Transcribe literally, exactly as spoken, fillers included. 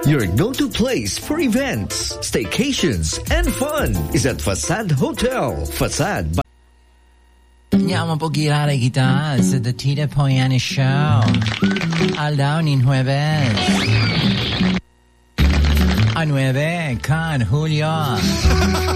Your go-to place for events, staycations, and fun is at Facade Hotel. Facade by... Andiamo un po' a girare kita sa The Tita Poyani Show. Al down in Jueves. A nueve con Julio.